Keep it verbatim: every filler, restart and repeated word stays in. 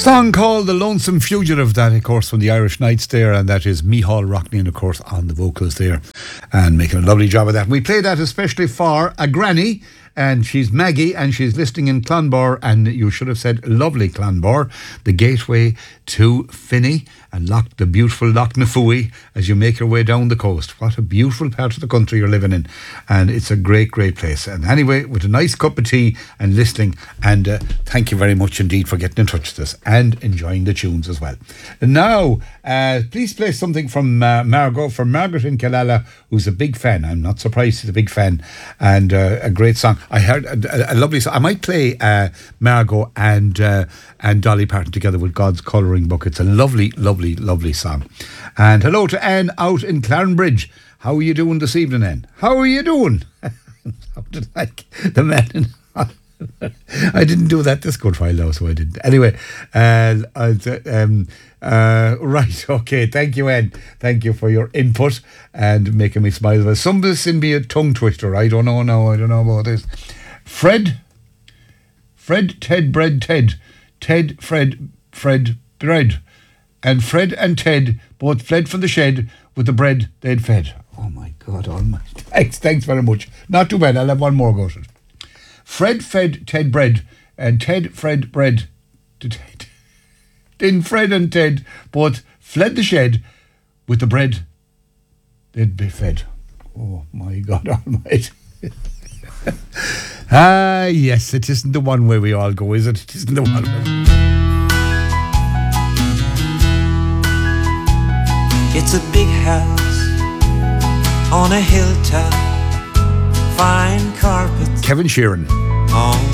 Song called The Lonesome Fugitive, that of course from the Irish Knights there, and that is Micheál Rockney, and of course on the vocals there, and making a lovely job of that. And we played that especially for a granny, and she's Maggie, and she's listening in Clonbor, and you should have said lovely Clonbor, the gateway to Finney and Loch, the beautiful Loch Nafooey, as you make your way down the coast. What a beautiful part of the country you're living in, and it's a great, great place. And anyway, with a nice cup of tea and listening, and uh, thank you very much indeed for getting in touch with us and enjoying the tunes as well. And now, uh, please play something from uh, Margot, from Margaret in Killala, who's a big fan. I'm not surprised she's a big fan, and uh, a great song. I heard a, a, a lovely song. I might play uh, Margot and uh, and Dolly Parton together with God's Colouring Book. It's a lovely, lovely, lovely song. And hello to Anne out in Clarenbridge. How are you doing this evening, Anne? How are you doing? Sounded like the man in... I didn't do that this good while though, so I didn't. Anyway, uh, um, uh, right, okay. Thank you, Anne. Thank you for your input and making me smile. Some of this in be a tongue twister. I don't know now. I don't know about this. Fred, Fred, Ted, Bread, Ted, Ted, Fred, Fred, Bread, and Fred and Ted both fled from the shed with the bread they'd fed. Oh my God almighty. Thanks, thanks very much. Not too bad. I'll have one more go at it. Fred fed Ted bread, and Ted fed bread to Ted. Then Fred and Ted both fled the shed with the bread they'd be fed. Oh my God almighty. Ah, yes, it isn't the one way we all go, is it? It isn't the one way. It's a big house on a hilltop, fine carpets. Kevin Sheeran. On